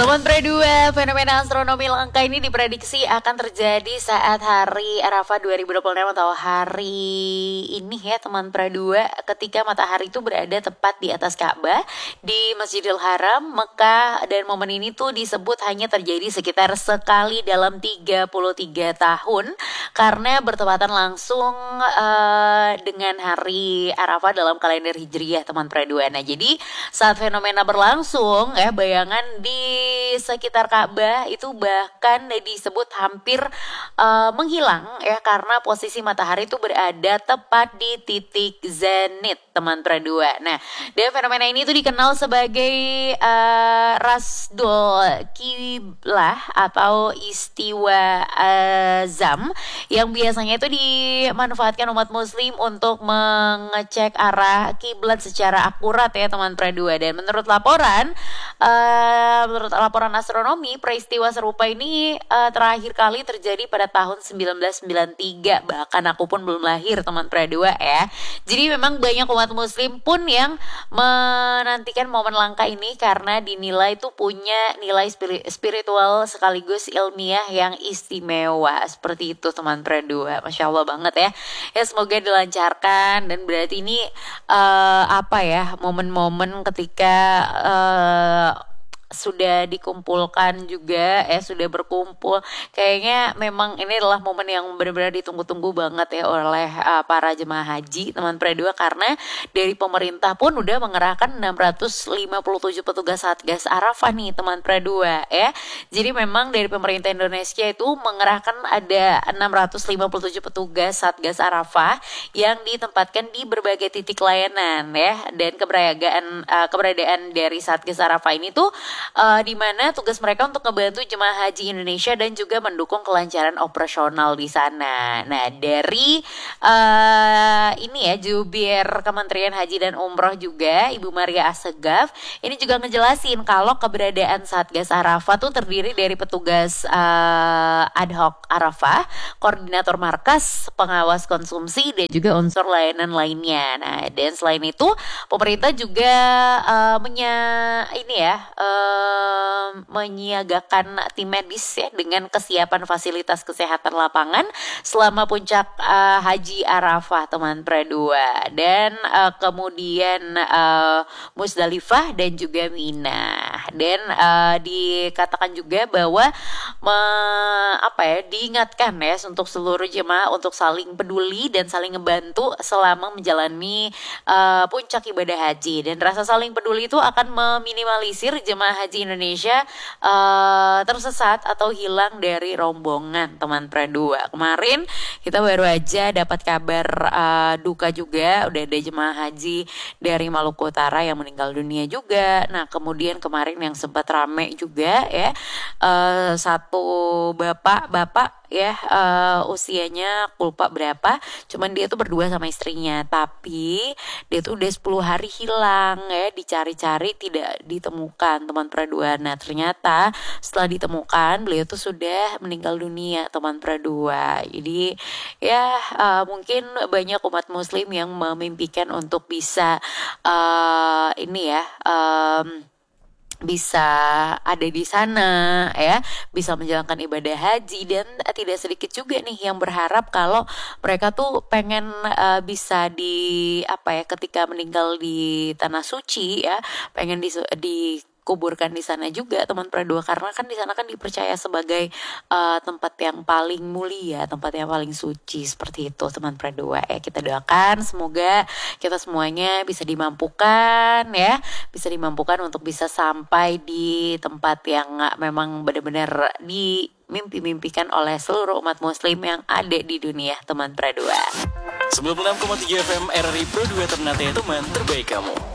Teman Pre2, fenomena astronomi langka ini diprediksi akan terjadi saat hari Arafah 2026 atau hari ini ya teman Pre2, ketika matahari itu berada tepat di atas Ka'bah di Masjidil Haram, Mekah, dan momen ini tuh disebut hanya terjadi sekitar sekali dalam 33 tahun karena bertepatan langsung dengan hari Arafah dalam kalender Hijriyah teman Pre2. Nah, jadi saat fenomena berlangsung ya, bayangan di sekitar Ka'bah itu bahkan disebut hampir menghilang ya, karena posisi matahari itu berada tepat di titik zenit teman Pre2. Nah, dan fenomena ini tuh dikenal sebagai Rasdul Kiblah atau istiwa azam, yang biasanya itu dimanfaatkan umat muslim untuk mengecek arah kiblat secara akurat ya teman Pre2. Dan menurut laporan astronomi, peristiwa serupa ini terakhir kali terjadi pada tahun 1993. Bahkan aku pun belum lahir teman Pre2 ya. Jadi memang banyak umat muslim pun yang menantikan momen langka ini karena dinilai itu punya nilai spiritual sekaligus ilmiah yang istimewa. Seperti itu teman Pre2. Masya Allah banget ya. Ya, semoga dilancarkan, dan berarti ini momen-momen ketika sudah dikumpulkan juga sudah berkumpul, kayaknya memang ini adalah momen yang benar-benar ditunggu-tunggu banget ya oleh para jemaah haji teman Pre2, karena dari pemerintah pun udah mengerahkan 657 petugas Satgas Arafah nih teman Pre2 ya. Jadi memang dari pemerintah Indonesia itu mengerahkan ada 657 petugas Satgas Arafah yang ditempatkan di berbagai titik layanan ya, dan keberadaan dari Satgas Arafah ini tuh di mana tugas mereka untuk membantu jemaah haji Indonesia dan juga mendukung kelancaran operasional di sana. Nah, dari Jubir Kementerian Haji dan Umroh juga, Ibu Maria Assegaf, ini juga ngejelasin kalau keberadaan Satgas Arafah tuh terdiri dari petugas ad hoc Arafah, koordinator markas, pengawas konsumsi, dan juga unsur layanan lainnya. Nah, dan selain itu pemerintah juga menyiagakan tim medis ya, dengan kesiapan fasilitas kesehatan lapangan selama puncak haji Arafah teman Pre2, dan kemudian Musdalifah dan juga Mina. Dan dikatakan juga bahwa diingatkan ya untuk seluruh jemaah untuk saling peduli dan saling ngebantu selama menjalani puncak ibadah haji, dan rasa saling peduli itu akan meminimalisir jemaah haji Indonesia tersesat atau hilang dari rombongan teman Pre2. Kemarin kita baru aja dapat kabar duka juga, udah ada jemaah haji dari Maluku Utara yang meninggal dunia juga. Nah, kemudian kemarin yang sempat rame juga ya, satu bapak ya, usianya aku lupa berapa, cuman dia tuh berdua sama istrinya, tapi dia tuh udah 10 hari hilang ya, dicari-cari tidak ditemukan teman Pre2. Nah, ternyata setelah ditemukan beliau tuh sudah meninggal dunia teman Pre2. Jadi ya mungkin banyak umat muslim yang memimpikan untuk bisa bisa ada di sana ya, bisa menjalankan ibadah haji, dan tidak sedikit juga nih yang berharap kalau mereka tuh pengen bisa ketika meninggal di tanah suci ya, pengen dikuburkan di sana juga teman Pre2, karena kan di sana kan dipercaya sebagai tempat yang paling mulia, tempat yang paling suci. Seperti itu teman Pre2 ya. Kita doakan semoga kita semuanya bisa dimampukan untuk bisa sampai di tempat yang memang benar-benar dimimpi-mimpikan oleh seluruh umat muslim yang ada di dunia teman Pre2. 96,3 FM RRI Pro 2 Ternate, teman terbaik kamu.